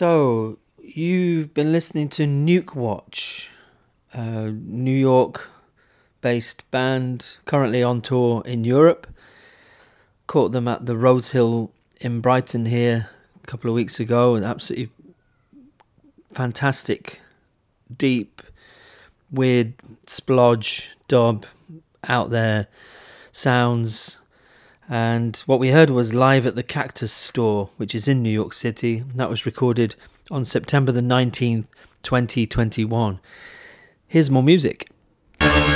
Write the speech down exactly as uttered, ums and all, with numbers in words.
So, you've been listening to Nuke Watch, a New York based band currently on tour in Europe. Caught them at the Rosehill in Brighton here a couple of weeks ago. An absolutely fantastic, deep, weird splodge, dub, out there sounds. And what we heard was live at the Cactus Store, which is in New York City. That was recorded on September the nineteenth, twenty twenty-one. Here's more music.